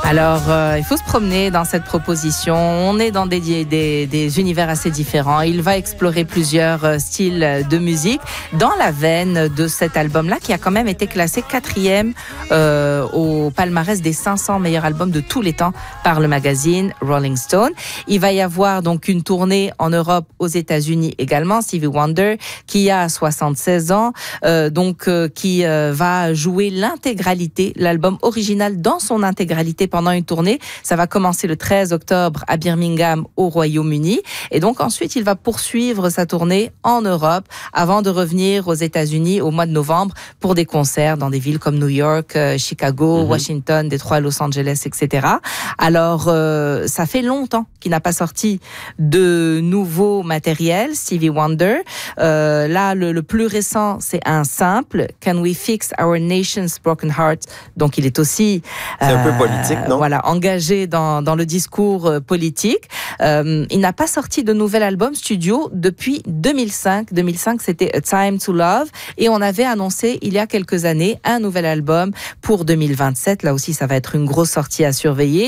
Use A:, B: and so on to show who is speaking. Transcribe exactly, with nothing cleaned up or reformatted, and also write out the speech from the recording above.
A: Alors, euh, il faut se promener dans cette proposition. On est dans des, des, des univers assez différents. Il va explorer plusieurs euh, styles de musique dans la veine de cet album-là qui a quand même été classé quatrième euh, au palmarès des cinq cents meilleurs albums de tous les temps par le magazine Rolling Stone. Il va y avoir donc une tournée en Europe, aux États-Unis également. Stevie Wonder, qui a soixante-seize ans, euh, donc euh, qui euh, va jouer l'intégralité, l'album original dans son intégralité pendant une tournée. Ça va commencer le treize octobre à Birmingham au Royaume-Uni et donc ensuite il va poursuivre sa tournée en Europe avant de revenir aux États-Unis au mois de novembre pour des concerts dans des villes comme New York, euh, Chicago, mm-hmm. Washington, Détroit, Los Angeles, et cetera. Alors euh, ça fait longtemps qu'il n'a pas sorti de nouveau matériel, Stevie Wonder. Euh, là le, le plus récent c'est un simple, Can We Fix Our Nation's Broken Heart. Donc il est aussi
B: c'est euh, un peu politique. Non?
A: Voilà, engagé dans, dans le discours euh, politique. Euh, il n'a pas sorti de nouvel album studio depuis deux mille cinq. deux mille cinq, c'était A Time to Love. Et on avait annoncé il y a quelques années un nouvel album pour deux mille vingt-sept. Là aussi, ça va être une grosse sortie à surveiller.